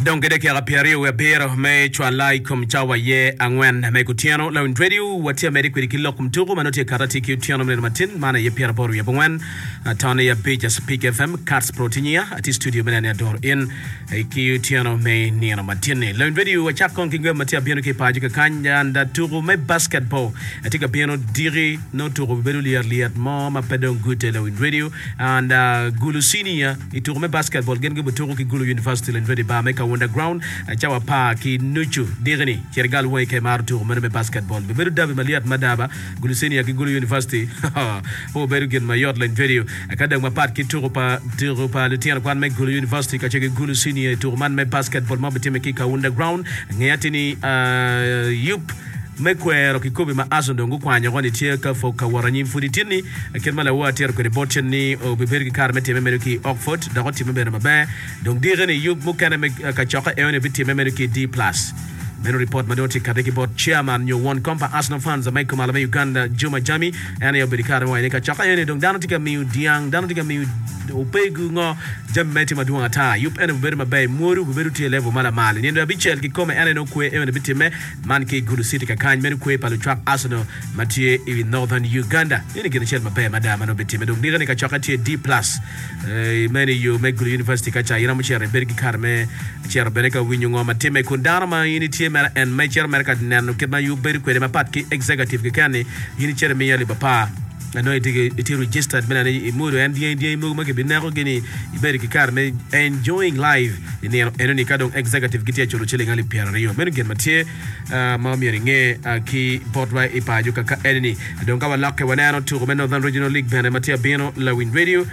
Don't get a piari we bear me chwa like chawa ye angwen me kutiano la radio watia medical kilo kumturu manote karati kutiano me matin mana ye piara boru ye bongwen tane ya page speak FM cards protinia at studio menania door in kutiano me ni na matine la radio wacha konkinga matia bieno ke page kanya nda turu me basketball atika bieno diri no turu belu liat mama pedon gute la radio and gulusinia ituru me basketball genge buturu ki gulu university la radio ba me underground chawa pa ki nuchu digni chergal way ke martu merbe basketball be beru dabe maliat madaba guluseni ya gulu university ho beru gen mayot len video akada ma pat ki turu pa le tier kwan me gulu university ka chege guluseni tour man me basketball ma betime ki ka underground ngayatini yup mekwero kikobe ma azondo ngukwanya kwani tie ka foka waranyi mfuditini kelmala wa tier ko rebotchen ni o bebergi kar mete memero ki Oxford da hoti memero mabe donc dire ni yub mukana me ka choka e on biti memero ki D+. Meno report madoti kadeki bot chairman new one compa Arsenal fans a Michael Malame Uganda Juma Jami and yo bedikara wa ka choka ene donc danotika mi diang danotika mi upegu ngo jammeti maduwa ta yup ene beru mabe moru beru tie level mala mali ni ndo bichel ki kome ene no kwe ene bitime man ki Gulu City ka kan menu kwe palu track Arsenal matie in northern Uganda ni gene chel mabe madama no bitime donc diga ni ka choka tie D+ many you make Gulu University ka cha ira mo chere bergi karme chere bereka winyu ngo matime kundana ma ini tie mera en me chere merka nanu ke ma yu beru kwe ma pat ki executive ke kane ini chere me yali papa no it registered mena imuru and the imuru make binako gini iberi kikarme enjoying live in enoni kadong executive gitia cholo chele ngali piara rio menu gen matie mami ringe ki botwa ipajo kaka eneni donc awa lakke wanano to Northern Regional League bene matia beno la win radio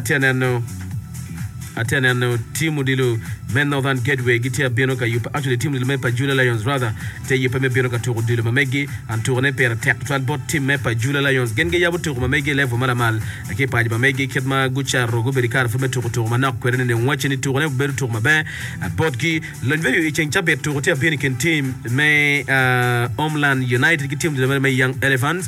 atena timu dilo men Northern Gateway gitia beno ka yupa actually timu dilo mepa Jula Lions rather te yupa me beno ka turu dilo mamegi and tourne per tactile bot team mepa Jula Lions genge yabu turu mamegi level mara mal ke paji mamegi kitma gucha rogo berikar fume turu manak kwerene ne wachi ni tourne beru turu mabe botgi lenverio ichencha be turu te beno ken team me Homeland United ki team dilo me Young Elephants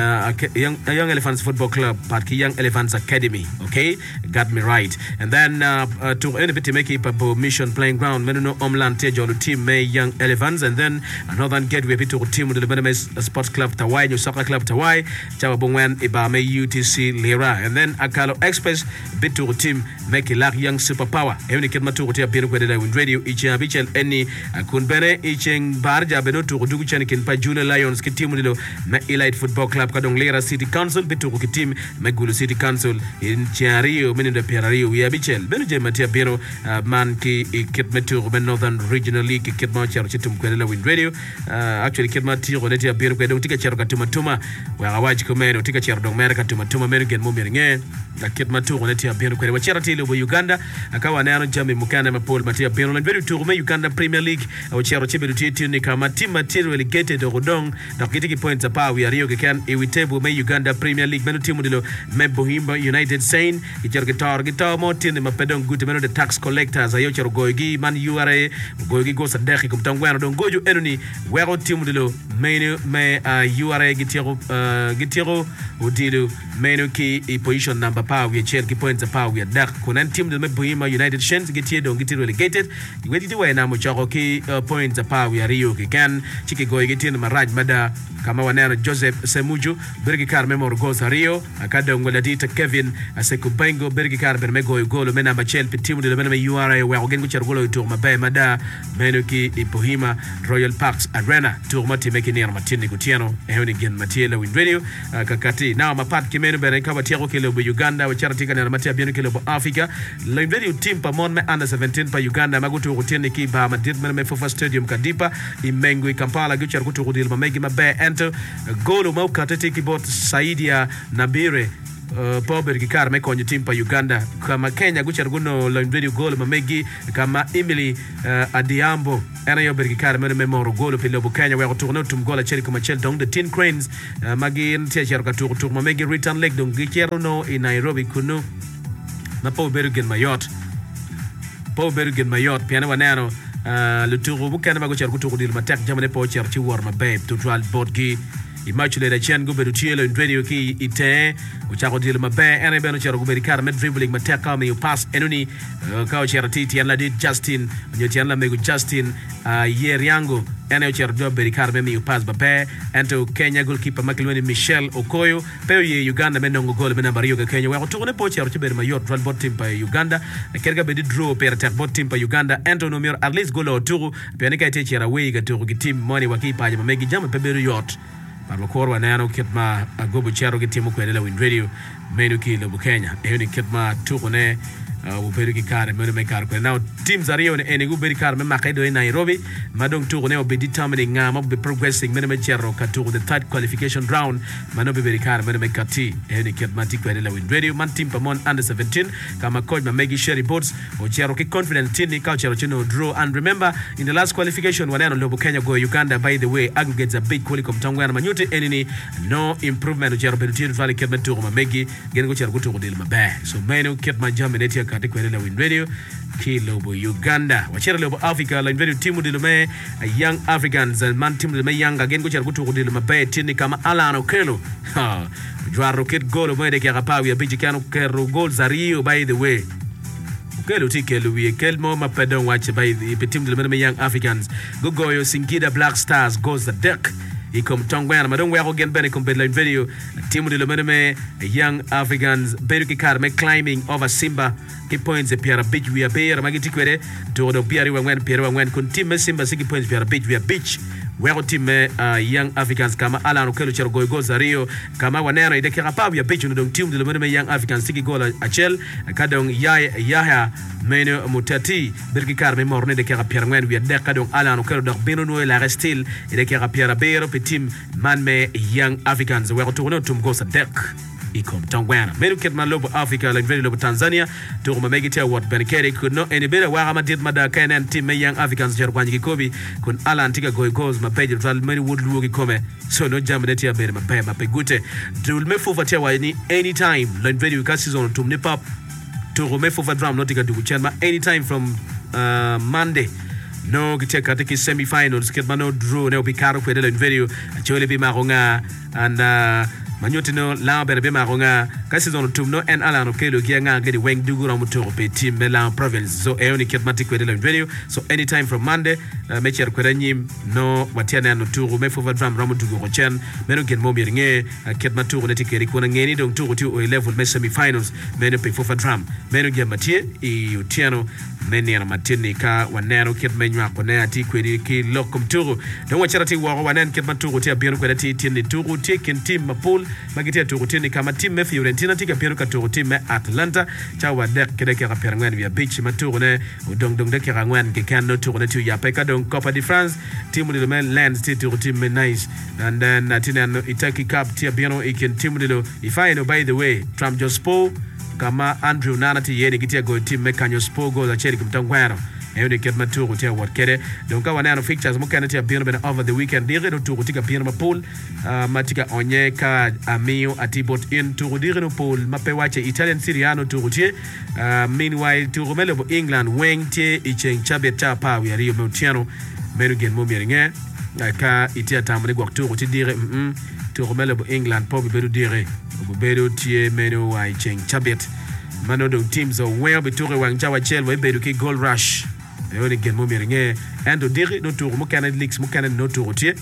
Young Elephants Football Club part ki Young Elephants Academy, okay, got me right. And then to any bit make it a mission playing ground menuno Homeland tejo team me Young Elephants, and then another gateway bit to team with the Benemes Sports Club Tawai New Soccer Club Tawai chawa bongwen iba me UTC Lira, and then Akalo Express bit to team make Lak Young Superpower even kidma to tia bino kwede win radio ichi abichel any kunbene icheng barja beno to dugu chani kin pa Jula Lions ki team dilo me Elite Football Club kadong Lira City Council bit to ki team me Gulu City Council in Chiario menundo Pierario we abichel beno je matia bino man ki kitmetu Northern Regional League kitma charo chitum kwede win radio actually kitma tiro netia bino kwede tika charo katuma wa awaji komeno tika charo dong America tuma meno gen mo miringe kitma tiro netia bino kwede wachara tilo bo Uganda akawa nano jambi mukana mapol matia bino and very tour me Uganda Premier League wacharo chibedu titi ni kama team material relegated rodong na kitiki points apa we are yoke can iwitebu me Uganda Premier League meno timu dilo me Bohimba United Saint icharo guitar mo tini mapedong gute meno the tax collectors ayo charo goigi man URA goigi go sadeki kumtangwana don goju enoni wero timu dilo meno me URA gitiro udilo meno ki position number pa we cher ki points apa we dak kunan team dilo me Bohimba United Saints gitiro relegated wedi we na mo charo ki points apa we are yoke can chiki goigi tini maraj mada kama wanano Joseph Semuju bergi kar memor go Rio akada ngoladita Kevin Asekubengo bergi kar bermego golo mena machel timu de mena URA we ogen guchar golo tour mabe mada menoki Ipohima Royal Parks Arena tour mati meki ni matini kutiano ehoni gen matiela win radio kakati na mapat kimeno bere kaba tiago kilo bu Uganda we charity kana matia bieno kilo bu Africa le radio team pa mon me under 17 pa Uganda magutu kutene ki ba madrid me Fofa Stadium kadipa imengwi Kampala guchar kutu kudil mamegi mabe golo mau katete kibot Saidia Nabire Pober Gikar me konyo team pa Uganda kama Kenya guchar guno laundry golo mamegi kama Emily Adiambo ana yo bergikar me moro golo pele bu Kenya we tourno tum gola cheri kuma chel dong the Tin Cranes magi ntia chero ka tour mamegi return leg dong gichero no in Nairobi kuno na Pober gen mayot piano wanano le tour bu Kenya mago chero ku tour dil matek jamane po chero ci wor ma babe to dral botgi Immaculate Chen go bedu tielo in radio ki ite uchako dilo mabe ene beno chero go bedi kar med dribbling mateka me you pass enuni ka chero titi an la dit Justin nyoti an la mego Justin yer yango ene chero do bedi kar me you pass babe ento Kenya goalkeeper Makilweni Michelle Okoyo pe ye Uganda menongo goal mena Mario ga Kenya wa tourne po chero chibedi ma yot bot team pa Uganda kerga bedi draw per attack bot team pa Uganda ento no mir at least goal oturu pe ne ka te chero we ga turu ki team money wa ki pa ma megi jam pe beru yot parlo korwa nano kitma gobo chero ki timu kwedela win radio menu ki lobu Kenya ehuni kitma tukone uberi ki kare menu me kare now teams are here ene uberi kare me makaido in Nairobi madong tukone obe determining ngama be progressing menu me chero ka to the third qualification round mano be beri kare menu me kati ehuni kitma tikwedela win radio man team pamon under 17 kama coach Megi Sherry Boats o chero ki confident team ka chero chino draw and remember in the last qualification wanano lobu Kenya go Uganda by the way aggregates a big quality komtangwana manyute enini no improvement chero bedu vale kitma to Megi gengo chero to deal mabe so menu kitma jaminate kati kwedela win radio kilobo Uganda wachera lobo Africa la radio timu dilume young Africans and man timu dilume young again go chero to deal mabe tini kama Alan Okello jwa rocket goal mwede kia kapawi ya biji kano kero goal zario by the way Kelo tikelu we kelmo mapedon watch by the team dilume young Africans Gogoyo Singida Black Stars goes the deck ikom tongwana madong wego gen bene kompetla video timu dilume young Africans beru kar me climbing over Simba ki points e Pierre Beach we are bear magiti kwere to do Pierre wangwen kun team Simba siki points Pierre Beach we are beach wego team young Africans kama Alan Okello chero goal zario kama wanero ide kira pabu ya beach no team dilume young Africans siki goal achel kadong Yahya meno mutati berki kar me morne de kira Pierre we de kadong Alan Okello do beno no la restil ide kira Pierre bear team man me young Africans wego to no tum goes a deck ikom tongwana menu ketman lobo Africa like very lobo Tanzania to Megi tia what benikere could no any better wa ma dit mada kanen team me young Africans jer kwanji kobi kun Alan tiga goals ma page ral many wood lugi come so no jam de tia be ma pe gute dul me fofa tia wa ni anytime like very ka season tum ne pap to me fofa drum no tiga du chama anytime from Monday no giteka tiki semi-finals ketmano draw ne opikaro kwedela in video achole bi maronga and manyote no la berbe maronga kasi zono tumno en Alan Okello kianga ngedi weng dugura mutoro pe team Melan province so eoni ketmati kwedela in video so anytime from Monday mecher kwedanyi no watiana no turu me fova drum ramu duguro chen meno gen momi ringe ketmatu ne tikeri kuna ngeni donc turu ti o level me semi-finals meno pe fova drum meno gen matie i utiano meni na matini ka wanero ketmenywa kone ati kwedi ki lokom turu don wacharati wako wanen ketmatu ti abiano kwedati tini turu ti team mapul magitia turu tini kama team me Fiorentina tika piano ka turu team me Atlanta chawa dek kedeke ka perangwan via beach maturu ne udong dong deke rangwan ke kano turu ne tu ya peka don Copa de France team de men lands ti turu team me nice and then atina no Itaki Cup ti abiano iken team de lo ifaino by the way Trump Jospo kama Andrew Nanati yeni gitia go team me kanyo spo go za cheri kumtangwano euni ketma turu tia wat kede donc wanano fixtures mukana tia bino ben over the weekend dire no turu tika bino mapul matika onyeka amio atibot in turu dire no pool mapewache Italian Serie A no turu tie meanwhile turu melebo England weng tie icheng chabet cha pa wi Rio Montiano menu gen mo miringe ka itia tamre gwa turu ti dire turu melebo England po bedu dire bedu tie menu wa icheng chabet mano do teams are well betore wangja wa chel wa bedu ki goal rush eoni gen mo miringe endo dire no turu mo Canada leagues mo Canada no turu tie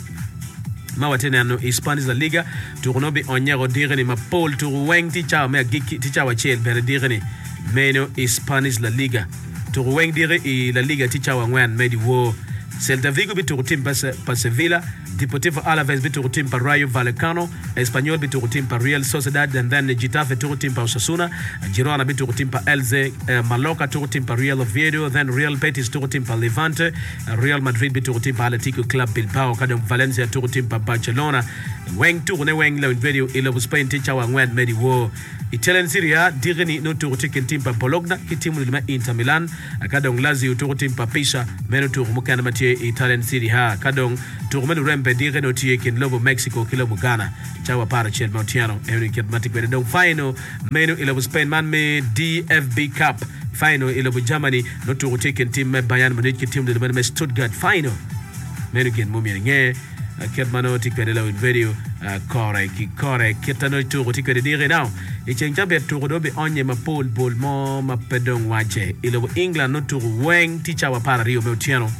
ma watene no Spanish La Liga turu no be onyero dire ni ma Paul turu weng ti cha me giki ti cha wa chel bere dire ni meno Spanish La Liga turu weng dire i La Liga ti cha wa ngwan medi wo Celta Vigo bituru team pa Sevilla Deportivo Alaves bituru team pa Rayo Vallecano Espanyol bituru team pa Real Sociedad and then Getafe bituru team pa Osasuna Girona bituru team pa Elche Mallorca bituru team pa Real Oviedo then Real Betis bituru team pa Levante Real Madrid bituru team pa Atletico Club Bilbao kadong Valencia bituru team pa Barcelona weng turu ne weng la video ilo Spain ticha wa ngwan medi wo Italian Serie A direni no turu tiken team pa Bologna ki timu lima Inter Milan kadong Lazio turu team pa Pisa meno turu mukana matie Italian Serie A kadong turu meno rempe dire no tie ken lobo Mexico kilobo Ghana chawa para Chel Montiano euni ket matik bede donc final meno ilo Spain man me DFB Cup final ilo Germany no turu tiken team me Bayern Munich ki team de me Stuttgart final meno ken momi nge Kermano tikwede la video kore kitano tugo tikwede dire now ichenja be tugo dobe onye mapol bol mo mapedong wache ilo England no tugo weng ticha wa para Rio Meutiano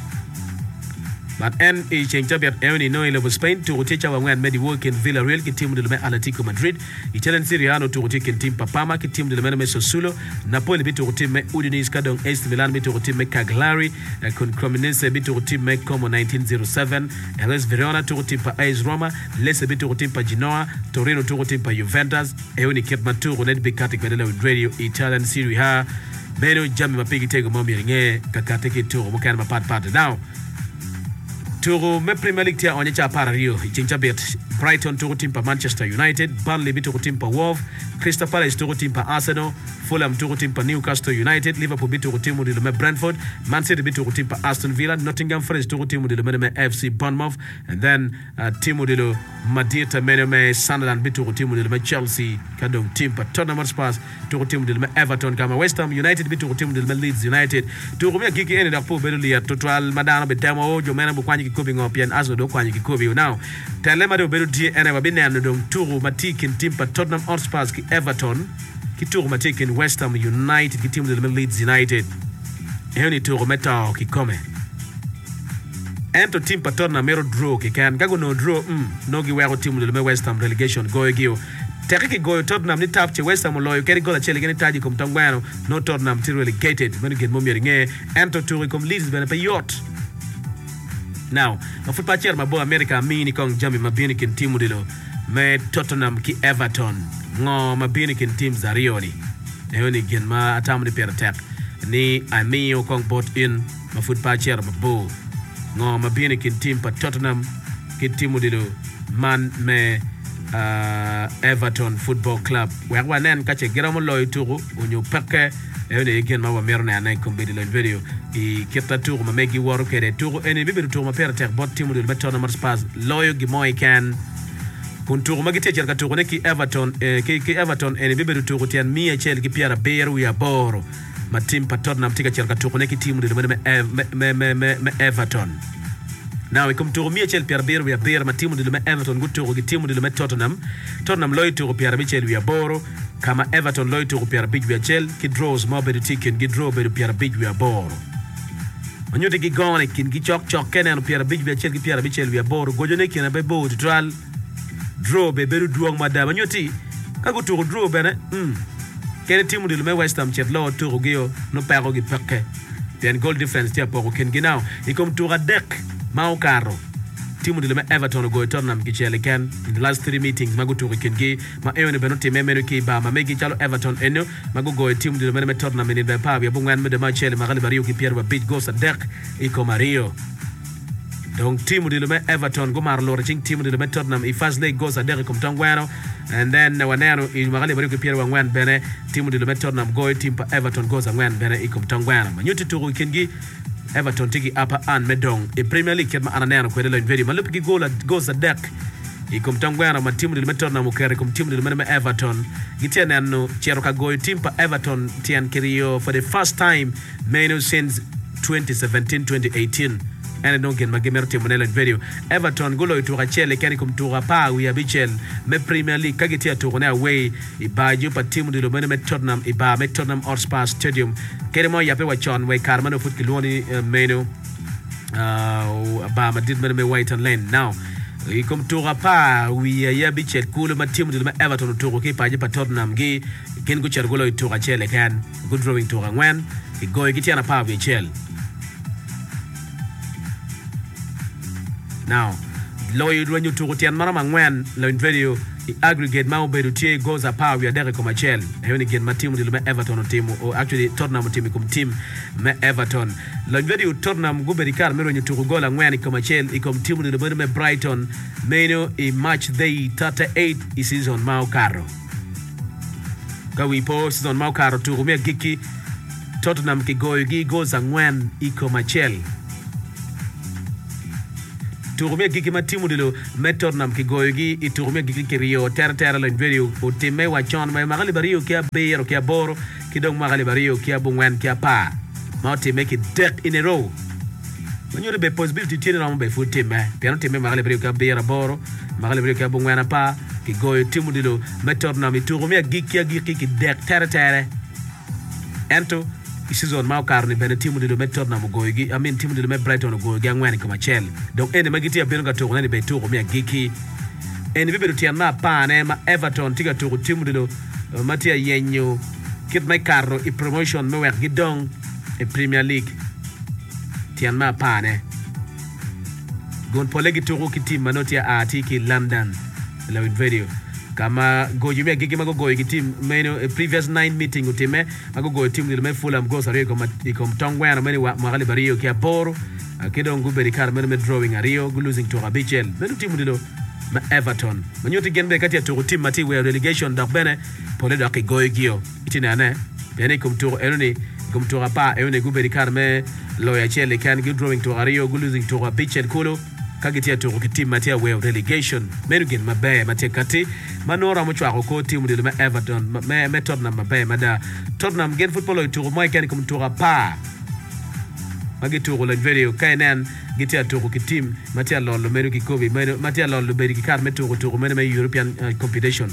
but en ichenja be euni no ilo Spain tugo ticha wa ngwan medi work in Villarreal ki timu de Atletico Madrid Italian Serie A no tugo tiken tim Papama ki timu de me Sassuolo Napoli bi tugo tim me Udinese kadong AC Milan bi tugo tim me Cagliari con Cremonese bi tugo tim me Como 1907 LS Verona tugo tim pa AS Roma Lecce bi tugo tim pa Genoa Torino tugo tim pa Juventus euni ketma tugo net bi kati kwedela radio Italian Serie A beno jami mapigi tego momi ringe kakate ki tugo mukana mapat now Tugo me Premier League tia onye cha para Rio ichincha bet Brighton tugo tim pa Manchester United Burnley bi tugo tim pa Wolves Crystal Palace tugo tim pa Arsenal Fulham tugo tim pa Newcastle United Liverpool bi tugo tim de me Brentford Man City bi tugo tim pa Aston Villa Nottingham Forest tugo tim de me FC Bournemouth and then timu de Madita me Sunderland bi tugo tim de me Chelsea kadong tim pa Tottenham Hotspur tugo tim de me Everton kama West Ham United bi tugo tim de me Leeds United tugo me kiki ene da po bedulia total madana betamo ojo mena bukwanyi kikobi ngopian aso do kwanyi kikobi now telema do bedu die ene wabine anu dong tugo matikin tim pa Tottenham Hotspur ki Everton ki tugo matikin West Ham United ki timu de Leeds United eoni tugo meta ki kome ento tim pa Tottenham mero draw ki kan gago no draw no gi wego timu de West Ham relegation goyo gio Teriki goyo Tottenham ni tapche West Ham loyo keri gola chele geni taji kom tangwano no Tottenham ti relegated mani gen momi ringe ento tugo kom Leeds bene pa yacht now ma football chair ma bo America mini kong jami mabini kin timu dilo me Tottenham ki Everton ngo mabini kin team za Rio ni eoni gen ma atamu ni pera tek ni amio kong bot in ma football chair ma bo ngo mabini kin team pa Tottenham ki timu dilo man me Everton Football Club wekwa nen kache giramo loy tugu unyo peke eoni igen ma wa merna anay kombedi lo video I kita tugu ma megi woro kede tugu eni bibiru tugu ma pera tek bot timu dilo Tottenham Hotspur loyo gi moy kan kun tugu ma gite ka tugu ne ki Everton ki Everton eni bibiru tugu tian mia chel ki piara beru ya boro ma tim pa Tottenham tika ka tugu ne ki timu dilo me Everton now we come to Romia Chel Pierre Beer we are ma timu de Everton good to timu de Tottenham loy to Pierre Michel we are boro kama Everton loy to Pierre Big we Chel ki draws mo be tiken ki draw be Pierre Big we are boro onyo de gone kin ki chok kenen Pierre Big we Chel ki Pierre Michel we are boro gojo ne kin be bo tral draw be duong madama nyoti ka go to draw be ne kene timu de West Ham chet lo to geo no pero gi peke then goal difference tia poko ken ginao I come to Radek Mau Caro timu de Everton go Tottenham ki chele kan in the last 3 meetings mago to kengi ma eone benote memeno ki ba ma megi chalo Everton eno mago go timu de Tottenham in the pa ya bungan me de ma chele magali bariyo ki Pierre big go sa dek iko Mario donc timu de Everton go mar lore ching timu de Tottenham I first leg goes a dek kom tangwano and then wanano I magali bariyo ki Pierre wangwan bene timu de Tottenham go timu pa Everton goes a ngwan bene ikom tangwano ma nyuti to kengi Everton tiki upper and medong in Premier League kema ananeno kwedela in video malupi gola goes a deck ikom tangwana ma timu de Tottenham ukere kom timu de Everton gitiana no chero ka go team pa Everton tian kirio for the first time menu since 2017-2018 and don't get magemer timu nela in video Everton golo itura chele kani kom tura pa we abichel me Premier League kagitia to na away ibajo pa timu de Tottenham iba me Tottenham Hotspur Stadium keremo yape wa chon we karmano futkiloni menu ba madid me White and Lane now ikom tura pa we yabichel kulo ma timu de Everton to ke pa pa Tottenham gi ken go chergolo itura chele kan good drawing to ngwan go gitiana pa we chel now loyo dwanyu to tian mara mangwen lo in video I aggregate ma obedo tie goes a power we are there comme Chel eoni gen ma timu de Everton timu or actually Tottenham timu comme team me Everton lo in video Tottenam go be rikar mero nyu to gola ngwen comme Chel ikom timu de me Brighton meno I match day 38 I season ma caro ka we post on ma caro to me giki Tottenham ki goyo gi goes a ngwen ikom Chel turumia giki matimu dilo Tottenham ki goyogi iturumia giki kirio terra la video o time wa chon ma magali bariyo kia beero kia boro kidong magali bariyo kia bungwen kia pa ma te make it deck in a row Manyo be possibility tiene na be fu team piano team magale brio ka bera boro magale brio ka bungwana pa ki goyo timu dilo metor na mituro mi giki ki dek tere ento season ma karni bene timu dilo metor na goyo gi timu dilo me Brighton goyo gi ngwani ko machel donc ene magiti ya beno ka to ngani be to mi giki ene be tian ma pa ne ma Everton tiga to timu dilo matia yenyo kit mai carro i promotion me wer gidong e Premier League tian ma pa ne gon polegi to ki team manotia ati ki London la video kama goyo mi gigi mago goyo ki team meno previous 9 meeting utime mago goyo team dilo me Fulham go sare ko tongwana meni magali bario ki aboro kido nguberi kar meno me drawing ario losing to Rabichel meno team dilo ma Everton manyoti genbe kati ya to team mati we relegation dak bene pole dak goyo gio itina ne bene kumturo enoni kumtura pa enoni guberi kar me loya chele kan gi drawing to ario losing to Rabichel kulo kagitia to team matia we relegation menu gen mabe matia kati manora mo chwa ko team de ma Everton me Tottenham mabe mada Tottenham gen football to mo kan ko to pa magito ko la video kainan gitia to ki team matia lolo menu ki kobi menu matia lolo be ki kar meto to menu me European competition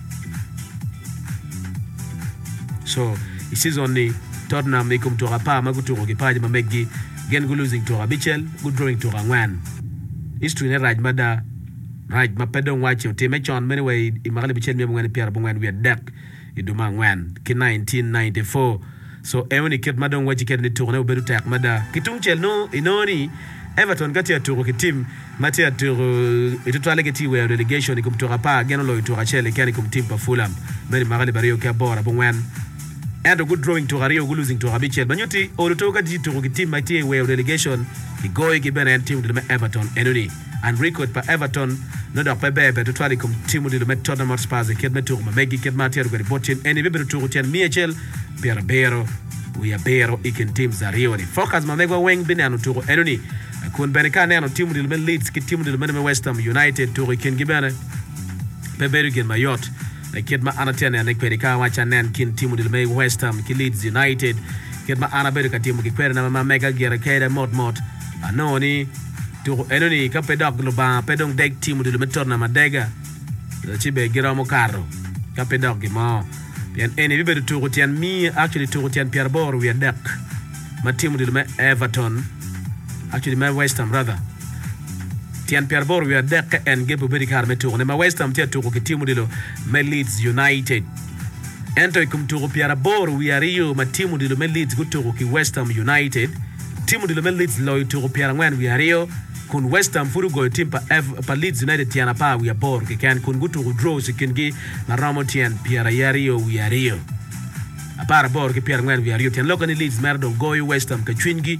so this is only Tottenham me kom to pa maguto ko ki pa ma megi gen go losing to Rabichel good drawing to Rangwan history ne raj ma pedon wache utime chon many way imagale bichel mi ngani Pierre bungwan we dak iduma ngwan ki 1994 so ewni kit madon wache ken ni tourne obedu tak mada kitung chel no inoni Everton gati ya turu ki team mati ya turu itutwale geti we relegation ikumtura pa geno lo itura chele kani kum team pa Fulham many magale bario ka bora bungwan and a good drawing to Rio losing to Rabichel banyoti olutoka di to ki team mati we relegation ki goy ki benen team de Everton enoni and record pa Everton no da pa bebe to twali kum team de Tottenham Hotspur ke metu ma megi ke mati ro botin eni bebe to tian miechel per bero we are bero ikin team za Rio ni focus ma megwa weng binanu to enoni kun benika ne no team de Leeds ki team de West Ham United to kin gibane pe beru gen mayot kid ma anatene ne kwerika wacha nen kin timu de West Ham ki Leeds United kid ma ana beru ka timu ki kwere na ma mega gere kede mod anoni to enoni ka pedok lo ba pedong deg timu de Tottenham madega chibe gira mo carro ka pedok gi mo bien eni beru to tian mi actually to tian Pierre Bor we dak ma timu de Everton actually my West Ham rather tian Pierre Bor we dek en gebu beri kar metu ne ma West Ham tia to ko timu dilo me Leeds United ento ikum to Pierre Bor we are Rio ma timu dilo me Leeds guto ko ki West Ham United timu dilo me Leeds lo to Pierre ngwan we are Rio kun West Ham furu go team pa Leeds United tiana pa we are Bor ke kan kun guto draw sikingi na ramo tian Pierre Yario we are Rio apara Bor ke Pierre ngwan we are Rio tian lokani Leeds merdo go West Ham ka chwingi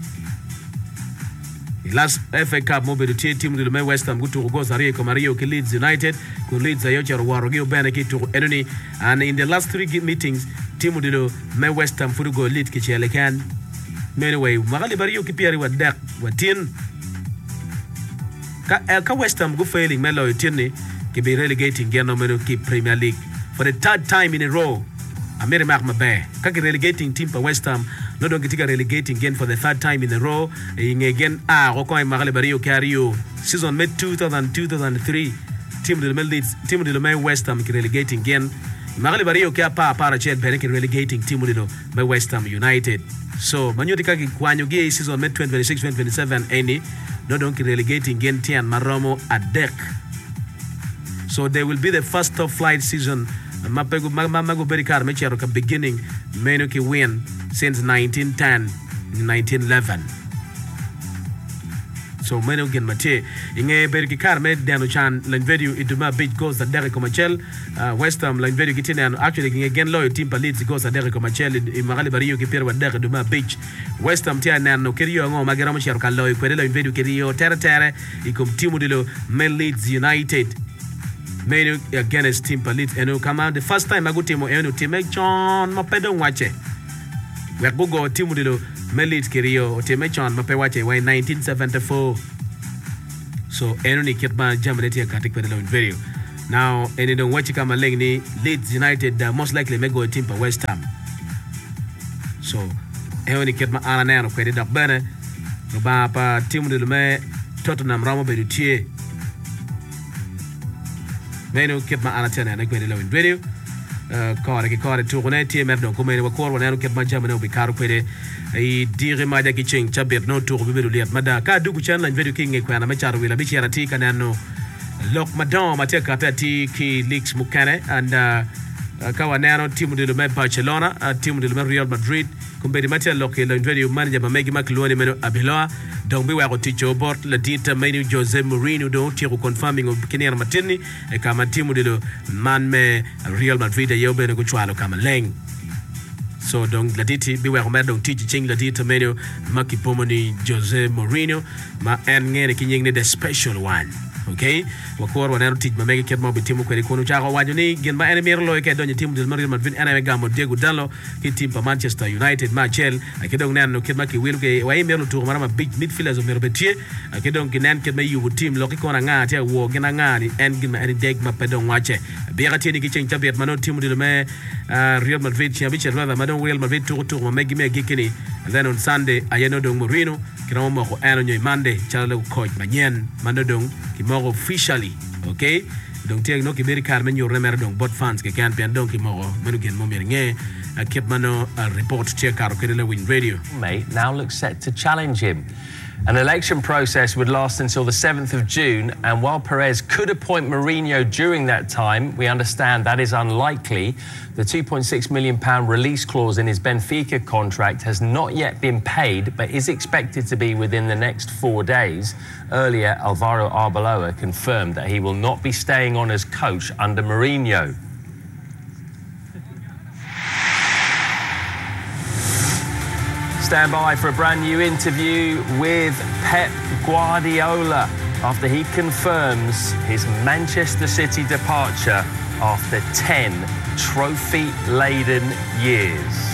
last FA Cup mobe de team de West Ham gutu go Zaire ko Mario ke Leeds United ko Leeds ayo charo waro ge bene ki to enoni and in the last 3 meetings team de West Ham fudu go lead ke chele kan anyway magali Mario ki piari wa dak wa tin ka West Ham go failing melo tin ni ke be relegating geno meno ki Premier League for the third time in a row Amiri Mabe kaki relegating team pa West Ham no don't get relegating again for the third time in a row again roko magale bario cario season mid 2003 team de Leeds team de West Ham relegating again magale bario ka para chel bene relegating team de West Ham United so manyoti kaki kwanyo ge season mid 2026 2027 any no don't relegating again tian maromo adek so they will be the first top flight season mago berikar mechero ka beginning meno ki win since 1910 1911 so meno gen mate inge berikar me dano chan len video iduma beach goes the Derek Comachel West Ham len video kitine actually inge gen loyo team pa Leeds goes the Derek Comachel magali bariyo ki perwa Derek duma beach West Ham tia nano keriyo ngo magera mechero ka loyo kwere len video keriyo tere ikom timu dilo Leeds United menu against team Leeds and come out the first time I go team eno team John mapedo wache we go team dilo Leeds kerio team John mape wache why 1974 so eno ni kitba jamleti katik pedalo video now eno don wache kama leng ni Leeds United most likely may go team West Ham so eno ni kitba ana nano kwede dak bana ba pa timu de me Tottenham ramo be dutie meno ket ma ana tena na kwede lawin radio kore tu gone tie mer don kuma ne wakor wana no ket ma jama no be karu kwede ai dire ma da ki ching chabet no tu be liat mada ka dugu chan lan video king kwa na macharo wila bichi arati kana no lok madam mateka tati ki leaks mukane and kawanero timu de Barcelona timu de Real Madrid kumbedi matia loke la radio manager Mamegi Makloni meno Abiloa donc bi wa ko ticho bort la dita menu Jose Mourinho do tiro confirming of Kenyan Martini e kama timu de man me Real Madrid yo be ko chwalo kama leng so donc la diti bi wa ko mer donc tichi ching la dita menu Makipomoni Jose Mourinho ma en ngene kinyeng the special one. Okay, wakor wana no tijma mege ket mo bitimu kweli kono chago wanyo ni gen ma enemy lo ke donye timu del Real Madrid enemy gamo Diego Dallo ki team pa Manchester United Marcel akedong nan no ket ma ki wil ke wa imelo tour marama big midfielders of Merbetie akedong kinan ket ma yu team lo ki kona nga te wo gena nga ni en gen ma eri deg ma pedong wache be ga tini ki chen tabet mano timu del Real Madrid championship rather madon Real Madrid tour ma mege me gikini and then on Sunday ayeno dong Mourinho kina mo ko eno nyoy Monday chala coach manyen mando dong Kimoro officially, okay? Donc tiag no kiberi Carmen yo remer donc bot fans ke kan pian donc kimoro menu gen mo mirnge kep mano report check karo kedele win radio. Mate now looks set to challenge him. An election process would last until the 7th of June, and while Perez could appoint Mourinho during that time, we understand that is unlikely. The £2.6 million release clause in his Benfica contract has not yet been paid, but is expected to be within the next 4 days. Earlier, Alvaro Arbeloa confirmed that he will not be staying on as coach under Mourinho. Stand by for a brand new interview with Pep Guardiola after he confirms his Manchester City departure after 10 trophy-laden years.